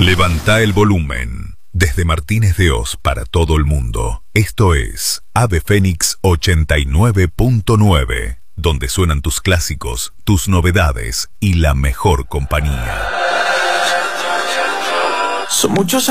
Levanta el volumen. Desde Martínez de Oz para todo el mundo. Esto es Ave Fénix 89.9, donde suenan tus clásicos, tus novedades y la mejor compañía. Son muchos